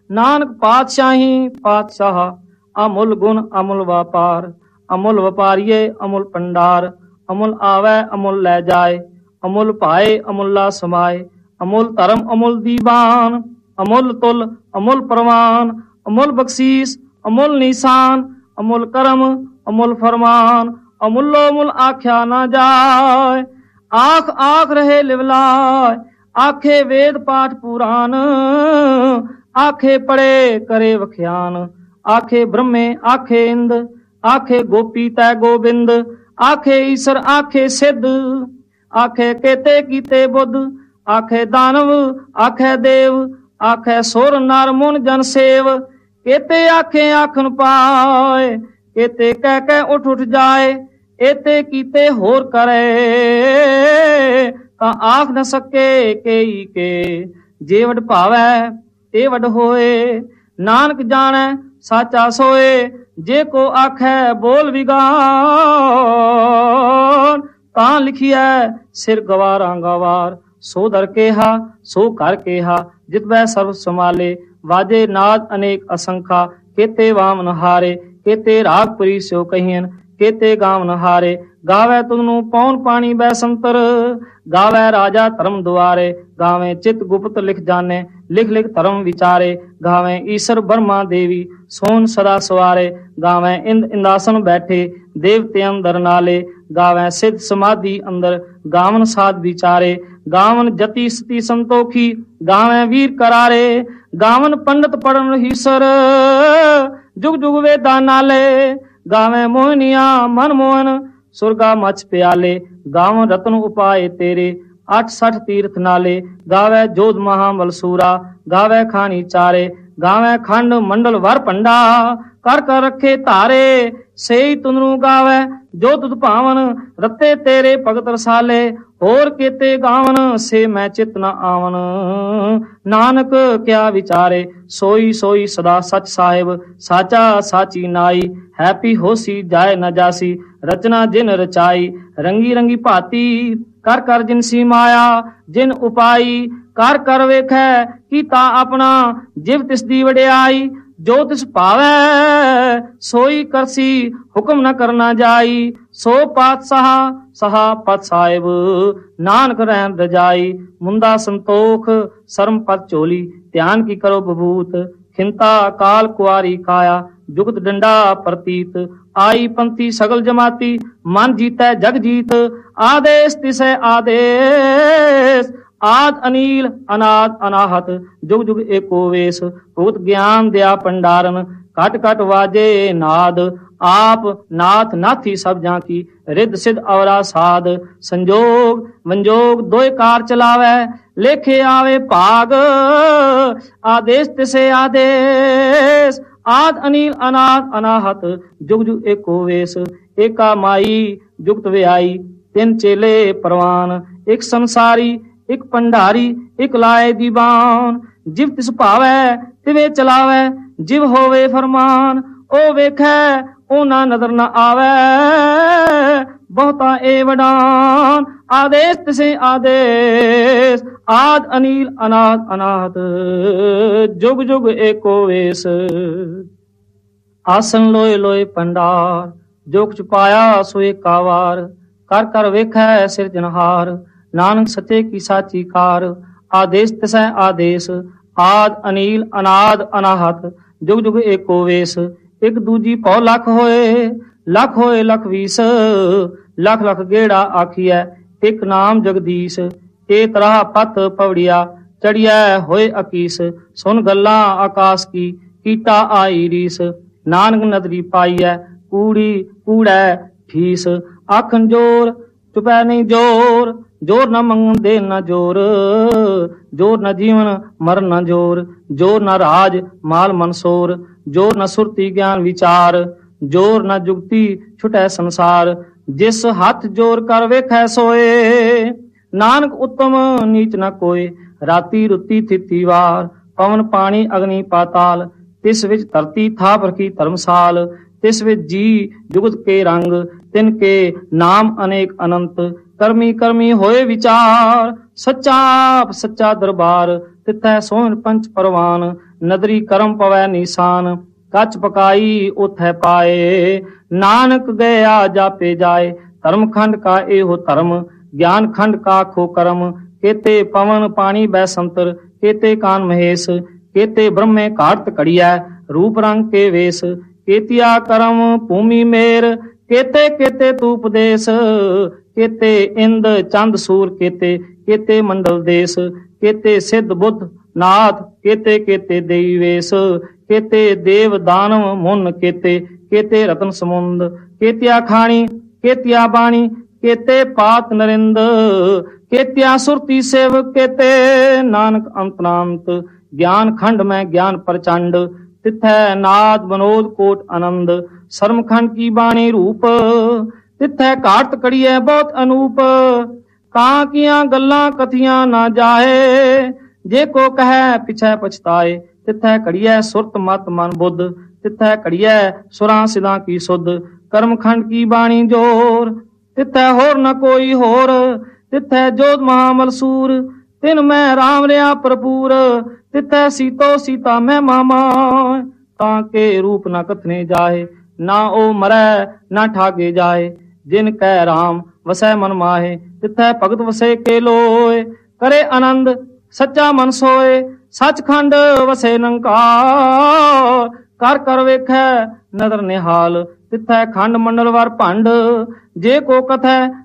ਨਾਨਕ ਪਾਤਸ਼ਾਹੀ ਪਾਤਸ਼ਾਹ, ਅਮੁੱਲ ਗੁਣ ਅਮੁੱਲ ਵਪਾਰ, ਅਮੁੱਲ ਵਪਾਰੀਏ ਅਮੁੱਲ ਭੰਡਾਰ, ਅਮੁੱਲ ਆਵੈ ਅਮੁੱਲ ਲੈ ਜਾਏ, ਅਮੁੱਲ ਭਾਏ ਅਮੁੱਲਾ ਸਮਾਏ, ਅਮੁੱਲ ਧਰਮ ਅਮੁੱਲ ਦੀਵਾਨ, ਅਮੁੱਲ ਤੁਲ ਅਮੁੱਲ ਪ੍ਰਵਾਨ, ਅਮੁੱਲ ਬਖਸ਼ੀਸ ਅਮੁੱਲ ਨੀਸਾਨ, ਅਮੁੱਲ ਕਰਮ ਅਮੁੱਲ ਫਰਮਾਨ, ਅਮੁੱਲੋ ਮੁੱਲ ਆਖਿਆ ਨਾ ਜਾਏ। ਆਖ ਆਖ ਰਹੇ ਲਿਵਲਾਏ, ਆਖੇ ਵੇਦ ਪਾਠ ਪੁਰਾਨ, ਆਖੇ ਪੜੇ ਕਰੇ ਵਖਿਆਨ, ਆਖੇ ਬ੍ਰਹਮੇ ਆਖੇ ਇੰਦ, ਆਖੇ ਗੋਪੀ ਤੈ ਗੋਬਿੰਦ, ਆਖੇ ਈਸ਼ਰ ਆਖੇ ਸਿੱਧ, ਆਖੇ ਕੇਤੇ ਕੀਤੇ ਬੁੱਧ, ਆਖੇ ਦਾਨਵ ਆਖੇ ਦੇਵ, ਆਖੇ ਸੁਰ ਨਰ ਮੁਨ ਜਨ ਸੇਵ, ਕੇਤੇ ਆਖੇ ਆਖਣ ਪਾਏ, ਕੇਤੇ ਕਹਿ ਕਹਿ ਉੱਠ ਉੱਠ ਜਾਏ, ਏਤੇ ਕੀਤੇ ਹੋਰ ਕਰੇ ਤਾਂ ਆਖ ਨ ਸਕੇ ਕੇਈ ਕੇ, ਜੇ ਵਡ ਭਾਵੈ ਤੇ ਵਡ ਹੋਏ, ਨਾਨਕ ਜਾਣੈ ਸਾਚਾ ਸੋਏ, ਜੇ ਕੋ ਆਖੈ ਬੋਲ ਵਿਗਾਨ, ਤਾਂ ਲਿਖੀਐ ਸਿਰ ਗਵਾਰਾਂ ਗਵਾਰ, ਸੋ ਦਰ ਕੇਹਾ ਸੋ ਕਰ ਕੇਹਾ, ਜਿਤ ਬੈ ਸਰਬ ਸਮਾਲੇ, ਵਾਜੇ ਨਾਦ ਅਨੇਕ ਅਸੰਖਾ, ਕੇਤੇ ਵਾਮਨ ਹਾਰੇ, ਕੇਤੇ ਰਾਗ ਪੁਰੀ ਸਿਓ ਕਹੀਨ, ਕੇਤੇ ਗਾਵਨ ਹਾਰੇ, ਗਾਵੇ ਤੁਧਨੂੰ ਪੌਣ ਪਾਣੀ ਬੈ ਸੰਤਰ, ਗਾਵੇ ਰਾਜਾ ਧਰਮ ਦੁਆਰੇ, ਗਾਵੇ ਚਿਤ ਗੁਪਤ ਲਿਖ ਜਾਣੇ, ਲਿਖ ਲਿਖ ਧਰਮ ਵਿਚਾਰੇ, ਗਾਵੇ ਈਸ਼ਰ ਬਰਮਾ ਦੇਵੀ ਸੋਨ ਸਦਾ ਸਵਾਰੇ, ਗਾਵੇ ਇੰਦ ਇੰਦਾਸਨ ਬੈਠੇ ਦੇਵਤੇ ਅੰਦਰ ਨਾਲੇ, ਗਾਵੇ ਸਿੱਧ ਸਮਾਧੀ ਅੰਦਰ, ਗਾਵਨ ਸਾਧ ਵਿਚਾਰੇ, ਗਾਵਨ ਜਤੀ ਸਤੀ ਸੰਤੋਖੀ, ਗਾਵੇ ਵੀਰ ਕਰਾਰੇ, ਗਾਵਨ ਪੰਡਤ ਪੜਨ ਹੀਸਰ, ਜੁਗ ਜੁਗ ਵੇਦਾਂ ਨਾਲੇ, ਗਾਵੇਂ ਮੋਹਨੀਆਂ ਮਨ ਮੋਹਨ, ਸੁਰਗਾ ਮਚ ਪਿਆਲੇ, ਗਾਵਨ ਰਤਨ ਉਪਾਏ ਤੇਰੇ, 860 ਤੀਰਥ ਨਾਲੇ, ਗਾਵੇ ਜੋਧ ਮਹਾਬਲ ਸੂਰਾ, ਗਾਵੇ ਖਾਣੀ ਚਾਰੇ, ਗਾਵੇ ਖੰਡ ਮੰਡਲ ਵਰ ਭੰਡਾ, ਕਰ ਕਰ ਰੱਖੇ ਧਾਰੇ, ਸੇਈ ਤੁਨਰੂ ਗਾਵੇ ਜੋ ਤੁਧ ਭਾਵਨ, ਰਤੇ ਤੇਰੇ ਭਗਤ ਰਸਾਲੇ, ਹੋਰ ਕੇਤੇ ਗਾਵਨ ਸੇ ਮੈਂ ਚਿਤ ਨ ਆਵਨ, ਨਾਨਕ ਕਿਆ ਵਿਚਾਰੇ, ਸੋਈ ਸੋਈ ਸਦਾ ਸਚ ਸਾਹਿਬ, ਸਾਚਾ ਸਾਚੀ ਨਾਈ, ਹੈਪੀ ਹੋਸੀ ਜਾਏ ਨ ਜਾਸੀ, ਰਚਨਾ ਜਿਨ ਰਚਾਈ, ਰੰਗੀ ਰੰਗੀ ਭਾਤੀ, ਕਰ ਕਰ ਜਿਨਸੀ ਮਾਇਆ ਜਿਨ ਉਪਾਈ, ਕਰ ਕਰ ਵੇਖੈ ਕੀਤਾ ਆਪਣਾ, ਜਿਵ ਤਿਸ ਦੀ ਵਡਿਆਈ, ਜੋ ਤਿਸ ਭਾਵੈ ਸੋਈ ਕਰਸੀ, ਹੁਕਮ ਨ ਕਰਨਾ ਜਾਈ, ਸੋ ਪਾਤਸ਼ਾਹ ਸਹਾ ਪਤ ਸਾਹਿਬ, ਨਾਨਕ ਰਹਿਣ ਰਜਾਈ, ਮੁੰਦਾ ਸੰਤੋਖ ਸਰਮ ਪਤ ਚੋਲੀ, ਧਿਆਨ ਕੀ ਕਰੋ ਬਬੂਤ, ਖਿੰਤਾ ਕਾਲ ਕੁਆਰੀ ਕਾਇਆ, ਜੁਗਤ ਡੰਡਾ ਪ੍ਰਤੀਤ, ਆਈ ਪੰਥੀ ਸਗਲ ਜਮਾਤੀ, ਮਨ ਜੀਤੈ ਜਗ ਜੀਤ, ਆਦੇਸ਼ ਤਿਸੈ ਆਦੇਸ਼, ਆਦ ਅਨੀਲ ਅਨਾਦ ਅਨਾਹਤ, ਜੁਗ ਜੁਗ ਏਕੋ ਵੇਸ, ਭੂਤ ਗਿਆਨ ਦਿਆ ਭੰਡਾਰਨ, ਘਟ ਘਟ ਵਾਜੇ ਨਾਦ, ਆਪ ਨਾਥ ਨਾਥੀ ਸਭ ਜਾਂ ਕੀ, ਰਿੱਧ ਸਿੱਧ ਅਵਰਾ ਸਾਧ, ਸੰਜੋਗ ਵੰਜੋਗ ਦੋਇ ਕਾਰ ਚਲਾਵੈ, ਲੇਖੇ ਆਵੇ ਭਾਗ, ਆਦੇਸ਼ ਤਿਸੇ ਆਦੇਸ਼, ਆਦ ਅਨੀਲ ਅਨਾਦ ਅਨਾਹਤ, ਜੁਗ ਜੁਗ ਏਕੋ ਵੇਸ, ਏਕਾ ਮਾਈ ਜੁਗਤ ਵਿਆਈ, ਤਿੰਨ ਚੇਲੇ ਪ੍ਰਵਾਨ, ਇੱਕ ਸੰਸਾਰੀ ਇੱਕ ਭੰਡਾਰੀ, ਇੱਕ ਲਾਏ ਦੀਵਾਨ, ਜਿਵ ਤਿਸ ਭਾਵੈ ਤਿਵੇਂ ਚਲਾਵੈ, ਜਿਵ ਹੋਵੇ ਫਰਮਾਨ, ਉਹ ਵੇਖੈ ਉਹ ਨਾ ਨਜ਼ਰ ਨਾ ਆਵੈ, ਬਹੁਤਾ ਏ ਵਡਾਨ, ਆਦੇਸ਼ ਤਿਸੇ ਆਦੇਸ਼, ਆਦ ਅਨੀਲ ਅਨਾਦ ਅਨਾਹਤ, ਜੁਗ ਜੁਗ ਏਕੋ ਵੇਸ, ਆਸਨ ਲੋਏ ਲੋਏ ਭੰਡਾਰ, ਜੋ ਕੁਛ ਪਾਇਆ ਸੋ ਏਕਾ ਵਾਰ, ਕਰ ਕਰ ਵੇਖੈ ਸਿਰਜਨਹਾਰ, ਨਾਨਕ ਸੱਚੇ ਕੀ ਸਾਚੀ ਕਾਰ, ਆਦੇਸ਼ ਤਿਸੈ ਆਦੇਸ਼, ਆਦ ਅਨੀਲ ਅਨਾਦ ਅਨਾਹਤ, ਜੁਗ ਜੁਗ ਏਕੋ ਵੇਸ, ਇੱਕ ਦੂਜੀ ਭਉ ਲੱਖ ਹੋਏ, ਲੱਖ ਹੋਏ ਲੱਖ ਵੀਸ, ਲੱਖ ਲੱਖ ਗੇੜਾ ਆਖੀਐ, ਇੱਕ ਨਾਮ ਜਗਦੀਸ਼, ਇਹ ਤਰ੍ਹਾਂ ਪਤ ਪਵੜਿਆ, ਚੜਿਐ ਹੋਏ ਅਕੀਸ, ਸੁਨ ਗੱਲਾਂ ਆਕਾਸ਼ ਕੀ, ਕੀਟਾ ਆਈ ਰੀਸ, ਨਾਨਕ ਨਦਰੀ ਪਾਈਐ, ਕੂੜੀ ਕੂੜੈ ਠੀਸ, ਆਖਣ ਜੋਰ ਚੁਪੈ ਨਹੀਂ ਜੋਰ, ਜੋਰ ਨ ਮੰਗਣ ਦੇ ਨ ਜੋਰ, ਜੋਰ ਨ ਜੀਵਨ ਮਰਨ ਨ ਜੋਰ, ਜੋਰ ਨ ਰਾਜ ਮਾਲ ਮਨਸੋਰ, ਜੋਰ ਨ ਸੁਰਤੀ ਗਿਆਨ ਵਿਚਾਰ, ਜੋਰ ਨ ਜੁਗਤੀ ਛੁਟੈ ਸੰਸਾਰ, ਜਿਸ ਹੱਥ ਜੋਰ ਕਰ ਵੇਖੈ ਸੋਏ, ਨਾਨਕ ਉਤਮ ਨੀਚ ਨ ਕੋਏ, ਰਾਤੀ ਰੁੱਤੀ ਥਿਤੀ ਵਾਰ, ਪਵਨ ਪਾਣੀ ਅਗਨੀ ਪਾਤਾਲ, ਤਿਸ ਵਿੱਚ ਧਰਤੀ ਥਾਪ ਰਖੀ ਧਰਮਸਾਲ, ਤਿਸ ਵਿੱਚ ਜੀ ਜੁਗਤ ਕੇ ਰੰਗ, ਤਿਨ ਕੇ ਨਾਮ ਅਨੇਕ ਅਨੰਤ, ਕਰਮੀ ਕਰਮੀ ਹੋਏ ਵਿਚਾਰ, ਸੱਚਾ ਸੱਚਾ ਦਰਬਾਰ, ਤਿਥੈ ਸੋਹਣ ਪੰਚ ਪਰਵਾਨ, ਨਦਰੀ ਕਰਮ ਪਵੈ ਨੀਸਾਨ, ਕੱਚ ਪਕਾਈ ਉਥੈ ਪਾਏ, ਨਾਨਕ ਗਿਆ ਜਾਪੇ ਜਾਏ। ਧਰਮ ਖੰਡ ਕਾ ਇਹੋ ਧਰਮ, ਗਿਆਨ ਖੰਡ ਕਾ ਖੋ ਕਰਮ, केते पवन पानी बैसंतर, केते कान महेश, केते ब्रह्मे घाट कड़िया, रूप रंग के वेश, केतिया करम भूमि मेर, केते केते तूपदेश, केते इंद चंद सूर, केते केते मंडल देश, केते सिद्ध बुद्ध नाथ, केते केते देवी वेश, केते देव दानव मुन, केते केते रतन समुंद, केतिया खाणी केतिया बाणी, केते पात नरिंद, केतिया सुरती सेवक, केते नानक अंतनांत। ज्ञान खंड में ज्ञान प्रचंड, तिथै नाद बनोद कोट आनंद, शर्म खंड की बाणी रूप, तिथै घाट कड़िए बहुत अनूप। कां किया गल्लां कथियां ना जाए, जे को कहे पिछै पछताए, तिथै कड़िए सुरत मत मन बुद्ध, तिथै कड़िए सुरां सिदां की सुध। कर्म खंड की बाणी जोर, तिथै होर न कोई होर, तिथै जोध महामल सूर, तिन मैं राम रहा भरपूर, तिथै सीतो सीता मैं मामा, ताके रूप न कथने जाए, ना ओ मरै ना ठागे जाए, जिन कै राम वसै मन माहे, तिथै भगत वसे के लोए, करे आनंद सच्चा मन सोए, सचखंड वसे निरंकार, कर कर वेखै नदर निहाल, तिथै खंड मंडल वर भंड, जे को कथै